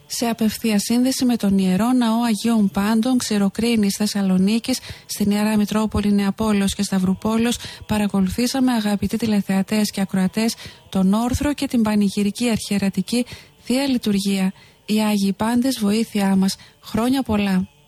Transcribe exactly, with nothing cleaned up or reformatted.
σε απευθεία σύνδεση με τον Ιερό Ναό Αγίων Πάντων, Ξηροκρίνης, Θεσσαλονίκης, στην Ιερά Μητρόπολη Νεαπόλεως και Σταυρουπόλεως, παρακολουθήσαμε, αγαπητοί τηλεθεατές και ακροατές, τον όρθρο και την πανηγυρική αρχιερατική Θεία Λειτουργία. Οι Άγιοι Πάντες, βοήθειά μας. Χρόνια πολλά.